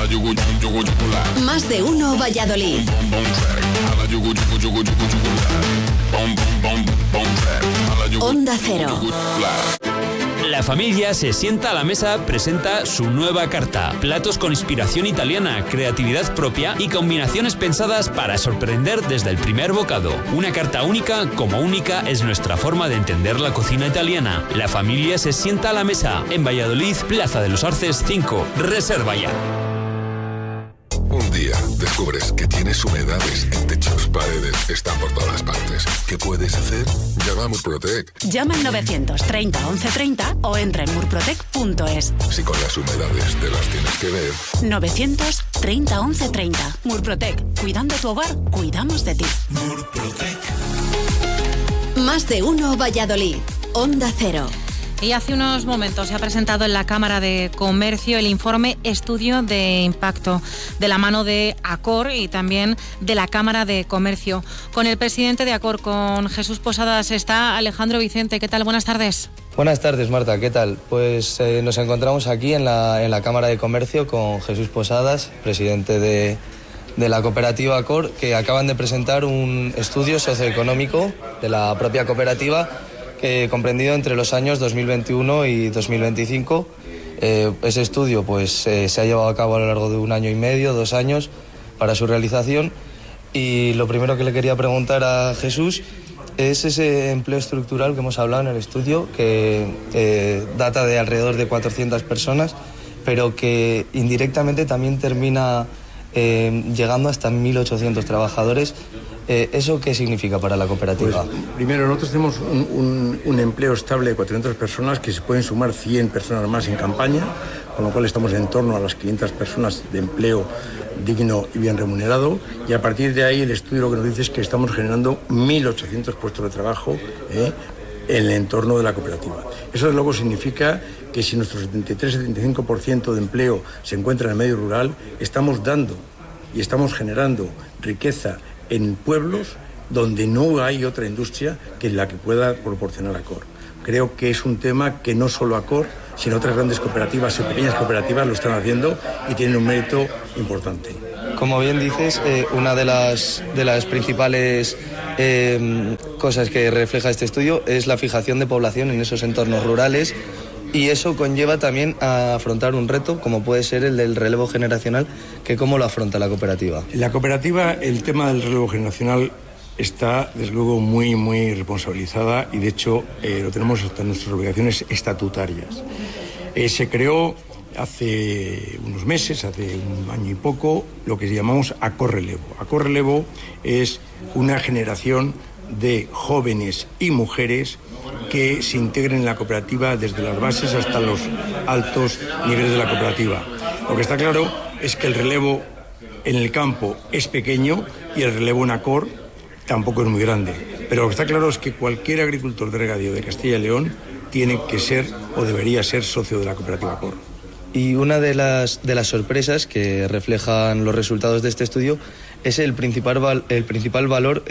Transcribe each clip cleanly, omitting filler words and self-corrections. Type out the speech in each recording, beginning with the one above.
Más de uno Valladolid. Onda Cero. La familia se sienta a la mesa presenta su nueva carta. Platos con inspiración italiana, creatividad propia y combinaciones pensadas para sorprender desde el primer bocado. Una carta única, como única es nuestra forma de entender la cocina italiana. La familia se sienta a la mesa en Valladolid, Plaza de los Arces 5. Reserva ya. Un día descubres que tienes humedades en techos, paredes, están por todas partes. ¿Qué puedes hacer? Llama a Murprotec. Llama al 930 1130 o entra en murprotec.es. Si con las humedades te las tienes que ver. 930 1130. Murprotec. Cuidando tu hogar, cuidamos de ti. Murprotec. Más de uno Valladolid. Onda Cero. Y hace unos momentos se ha presentado en la Cámara de Comercio el informe Estudio de Impacto de la mano de Acor y también de la Cámara de Comercio. Con el presidente de Acor, con Jesús Posadas, está Alejandro Vicente. ¿Qué tal? Buenas tardes. Buenas tardes, Marta. ¿Qué tal? Pues nos encontramos aquí en la Cámara de Comercio con Jesús Posadas, presidente de la cooperativa Acor, que acaban de presentar un estudio socioeconómico de la propia cooperativa comprendido entre los años 2021 y 2025. Ese estudio pues, se ha llevado a cabo a lo largo de 1 año y medio, 2 años, para su realización. Y lo primero que le quería preguntar a Jesús es ese empleo estructural que hemos hablado en el estudio, que data de alrededor de 400 personas, pero que indirectamente también termina llegando hasta 1.800 trabajadores. ¿Eso qué significa para la cooperativa? Pues, primero, nosotros tenemos un empleo estable de 400 personas, que se pueden sumar 100 personas más en campaña, con lo cual estamos en torno a las 500 personas de empleo digno y bien remunerado, y a partir de ahí el estudio lo que nos dice es que estamos generando 1.800 puestos de trabajo en el entorno de la cooperativa. Eso luego significa que si nuestro 73-75% de empleo se encuentra en el medio rural, estamos dando y estamos generando riqueza en pueblos donde no hay otra industria que la que pueda proporcionar Acor. Creo que es un tema que no solo Acor, sino otras grandes cooperativas y pequeñas cooperativas lo están haciendo y tienen un mérito importante. Como bien dices, una de las principales cosas que refleja este estudio es la fijación de población en esos entornos rurales, y eso conlleva también a afrontar un reto como puede ser el del relevo generacional, que ¿cómo lo afronta la cooperativa? En la cooperativa el tema del relevo generacional está desde luego muy responsabilizada, y de hecho lo tenemos hasta en nuestras obligaciones estatutarias. Se creó hace unos meses, hace 1 año y poco, lo que llamamos Acor Relevo. Acor Relevo es una generación de jóvenes y mujeres que se integren en la cooperativa desde las bases hasta los altos niveles de la cooperativa. Lo que está claro es que el relevo en el campo es pequeño y el relevo en Acor tampoco es muy grande. Pero lo que está claro es que cualquier agricultor de regadío de Castilla y León tiene que ser o debería ser socio de la cooperativa Acor. Y una de las sorpresas que reflejan los resultados de este estudio es el principal valor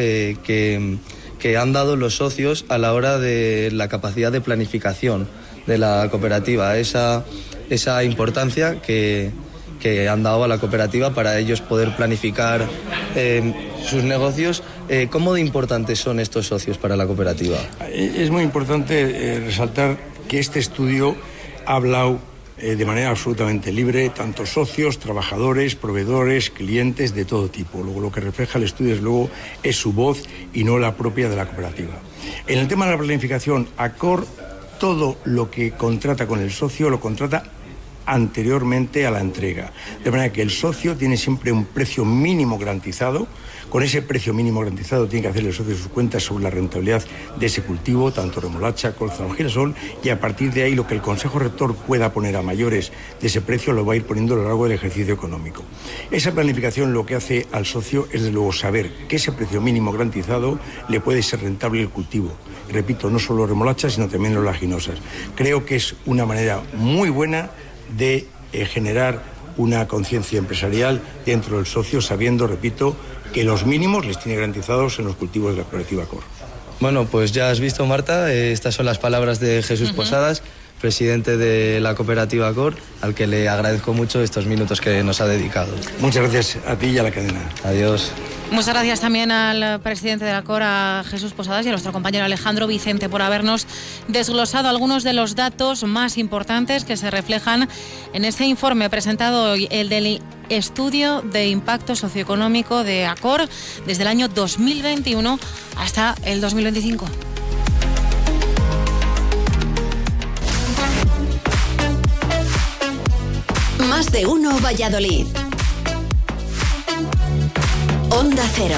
que han dado los socios a la hora de la capacidad de planificación de la cooperativa, esa importancia que han dado a la cooperativa para ellos poder planificar sus negocios. ¿Cómo de importantes son estos socios para la cooperativa? Es muy importante resaltar que este estudio ha hablado de manera absolutamente libre, tanto socios, trabajadores, proveedores, clientes, de todo tipo. Luego lo que refleja el estudio luego es su voz y no la propia de la cooperativa. En el tema de la planificación, Acor, todo lo que contrata con el socio lo contrata anteriormente a la entrega, de manera que el socio tiene siempre un precio mínimo garantizado. Con ese precio mínimo garantizado tiene que hacer el socio sus cuentas sobre la rentabilidad de ese cultivo, tanto remolacha, colza o girasol, y a partir de ahí lo que el Consejo Rector pueda poner a mayores de ese precio lo va a ir poniendo a lo largo del ejercicio económico. Esa planificación lo que hace al socio es, de luego, saber que ese precio mínimo garantizado le puede ser rentable el cultivo. Repito, no solo remolachas, sino también oleaginosas. Creo que es una manera muy buena de generar una conciencia empresarial dentro del socio, sabiendo, repito, que los mínimos les tiene garantizados en los cultivos de la cooperativa Acor. Bueno, pues ya has visto, Marta, estas son las palabras de Jesús Posadas, presidente de la cooperativa Accor, al que le agradezco mucho estos minutos que nos ha dedicado. Muchas gracias a ti y a la cadena. Adiós. Muchas gracias también al presidente de la Accor, a Jesús Posadas, y a nuestro compañero Alejandro Vicente por habernos desglosado algunos de los datos más importantes que se reflejan en este informe presentado hoy, el del estudio de impacto socioeconómico de Accor desde el año 2021 hasta el 2025. Más de uno Valladolid. Onda Cero.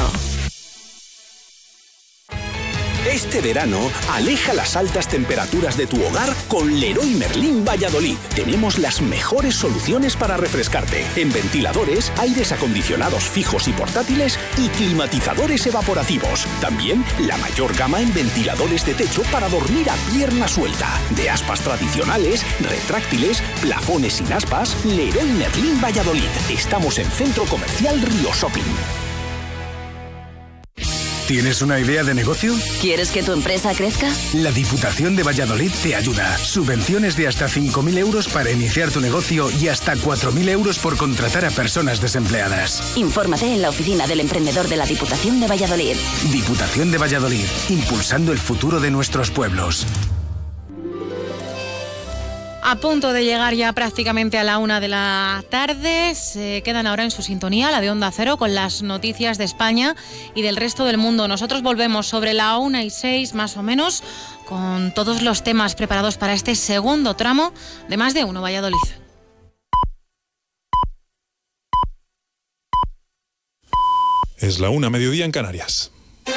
Este verano, aleja las altas temperaturas de tu hogar con Leroy Merlin Valladolid. Tenemos las mejores soluciones para refrescarte. En ventiladores, aires acondicionados fijos y portátiles y climatizadores evaporativos. También la mayor gama en ventiladores de techo para dormir a pierna suelta. De aspas tradicionales, retráctiles, plafones sin aspas, Leroy Merlin Valladolid. Estamos en Centro Comercial Río Shopping. ¿Tienes una idea de negocio? ¿Quieres que tu empresa crezca? La Diputación de Valladolid te ayuda. Subvenciones de hasta 5.000 euros para iniciar tu negocio y hasta 4.000 euros por contratar a personas desempleadas. Infórmate en la oficina del emprendedor de la Diputación de Valladolid. Diputación de Valladolid, impulsando el futuro de nuestros pueblos. A punto de llegar ya prácticamente a la 1 de la tarde, se quedan ahora en su sintonía, la de Onda Cero, con las noticias de España y del resto del mundo. Nosotros volvemos sobre la 1:06 más o menos, con todos los temas preparados para este segundo tramo de Más de Uno Valladolid. Es la 1, mediodía en Canarias.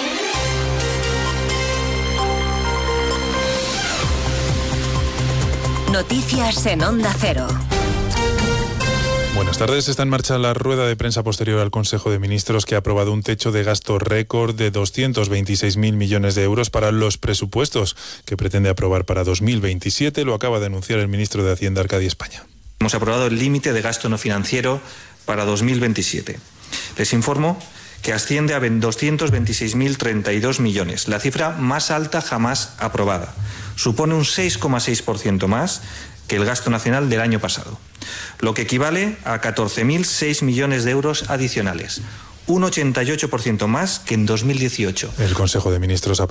Noticias en Onda Cero. Buenas tardes. Está en marcha la rueda de prensa posterior al Consejo de Ministros, que ha aprobado un techo de gasto récord de 226.000 millones de euros para los presupuestos que pretende aprobar para 2027. Lo acaba de anunciar el ministro de Hacienda, Arcadi España. Hemos aprobado el límite de gasto no financiero para 2027. Les informo que asciende a 226.032 millones, la cifra más alta jamás aprobada. Supone un 6,6% más que el gasto nacional del año pasado, lo que equivale a 14.006 millones de euros adicionales, un 88% más que en 2018. El Consejo de Ministros ha